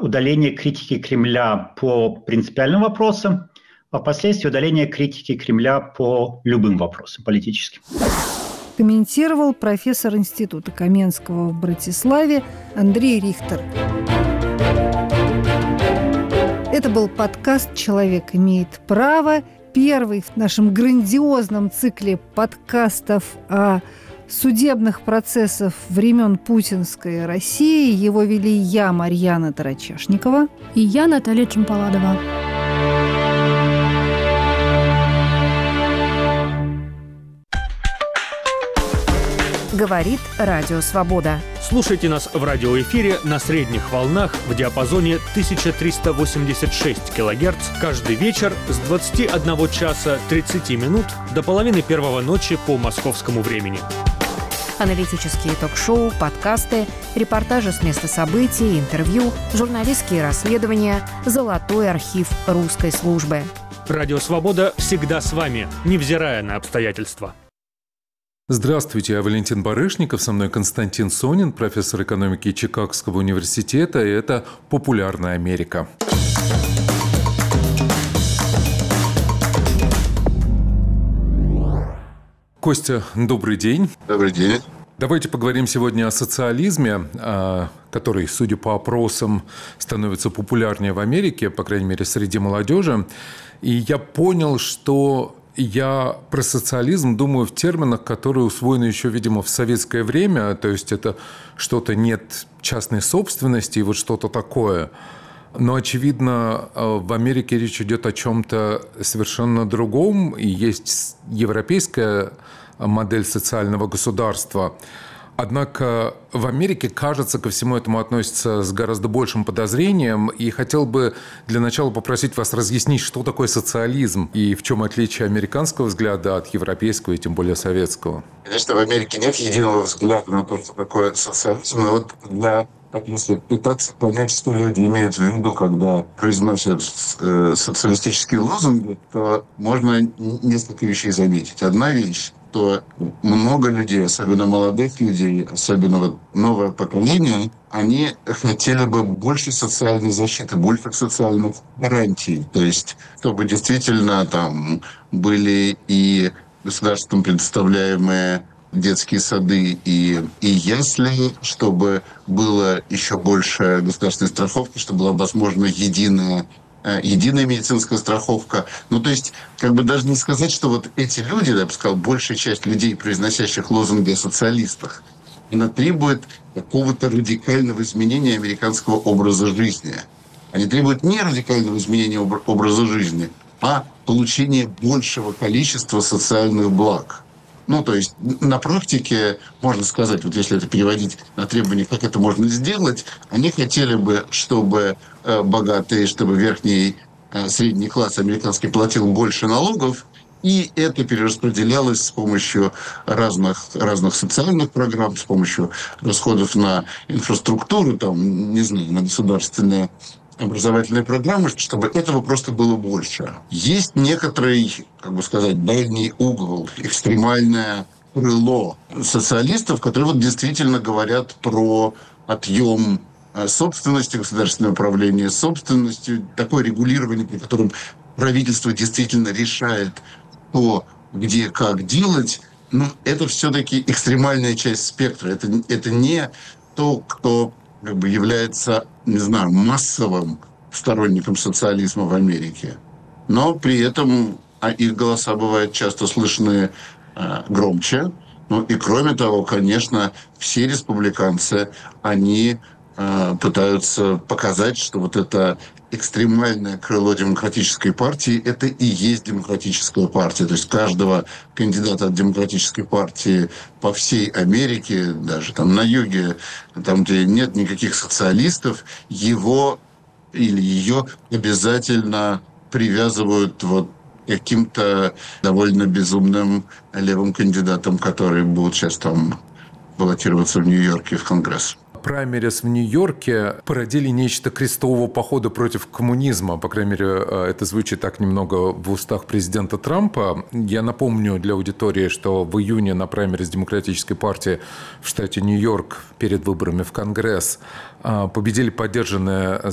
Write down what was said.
удаление критики Кремля по принципиальным вопросам, а впоследствии удаление критики Кремля по любым вопросам политическим. Комментировал профессор Института Каменского в Братиславе Андрей Рихтер. Это был подкаст «Человек имеет право», первый в нашем грандиозном цикле подкастов о судебных процессах времен путинской России. Его вели я, Марьяна Тарачашникова. И я, Наталья Чемпаладова. Говорит Радио Свобода. Слушайте нас в радиоэфире на средних волнах в диапазоне 1386 кГц каждый вечер с 21 часа 30 минут до половины первого ночи по московскому времени. Аналитические ток-шоу, подкасты, репортажи с места событий, интервью, журналистские расследования, золотой архив русской службы. Радио Свобода всегда с вами, невзирая на обстоятельства. Здравствуйте, я Валентин Барышников, со мной Константин Сонин, профессор экономики Чикагского университета, и это «Популярная Америка». Костя, добрый день. Добрый день. Давайте поговорим сегодня о социализме, который, судя по опросам, становится популярнее в Америке, по крайней мере, среди молодежи. И я понял, что я про социализм думаю в терминах, которые усвоены еще, видимо, в советское время. То есть это что-то нет частной собственности и вот что-то такое. Но, очевидно, в Америке речь идет о чем-то совершенно другом. И есть европейская модель социального государства. Однако в Америке, кажется, ко всему этому относится с гораздо большим подозрением. И хотел бы для начала попросить вас разъяснить, что такое социализм и в чем отличие американского взгляда от европейского и тем более советского. Конечно, в Америке нет единого взгляда на то, что такое социализм. Но вот если пытаться понять, что люди имеют в виду, когда произносят социалистические лозунги, то можно несколько вещей заметить. Одна вещь, что много людей, особенно молодых людей, особенно вот новое поколение, они хотели бы больше социальной защиты, больше социальных гарантий. То есть, чтобы действительно там были и государством предоставляемые детские сады и ясли, чтобы было еще больше государственной страховки, чтобы была возможна единая медицинская страховка. Ну, то есть, даже не сказать, что вот эти люди, я бы сказал, большая часть людей, произносящих лозунги о социалистах, она требует какого-то радикального изменения американского образа жизни. Они требуют не радикального изменения образа жизни, а получения большего количества социальных благ. Ну, то есть на практике, можно сказать, вот если это переводить на требования, как это можно сделать, они хотели бы, чтобы богатые, чтобы верхний средний класс американский платил больше налогов, и это перераспределялось с помощью разных социальных программ, с помощью расходов на инфраструктуру, там, не знаю, на государственные образовательные программы, чтобы этого просто было больше. Есть некоторый, дальний угол, экстремальное крыло социалистов, которые вот действительно говорят про отъем собственности, государственное управление собственностью, такое регулирование, при котором правительство действительно решает, что, где, как делать. Но это все-таки экстремальная часть спектра. Это не то, кто является, не знаю, массовым сторонником социализма в Америке. Но при этом их голоса бывают часто слышны громче. Ну и кроме того, конечно, все республиканцы, они пытаются показать, что вот это экстремальное крыло демократической партии – это и есть демократическая партия. То есть каждого кандидата от демократической партии по всей Америке, даже там на юге, там, где нет никаких социалистов, его или ее обязательно привязывают вот каким-то довольно безумным левым кандидатам, которые будут сейчас там баллотироваться в Нью-Йорке в Конгресс. Праймерис в Нью-Йорке породили нечто крестового похода против коммунизма. По крайней мере, это звучит так немного в устах президента Трампа. Я напомню для аудитории, что в июне на праймерис Демократической партии в штате Нью-Йорк перед выборами в Конгресс победили поддержанные